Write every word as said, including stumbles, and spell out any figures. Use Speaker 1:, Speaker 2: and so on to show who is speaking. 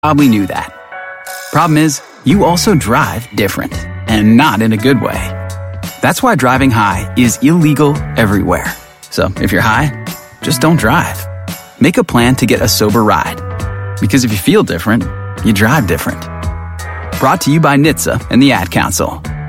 Speaker 1: probably knew that. Problem is, you also drive different, and not in a good way. That's why driving high is illegal everywhere. So if you're high, just don't drive. Make a plan to get a sober ride. Because if you feel different, you drive different. Brought to you by N H T S A and the Ad Council.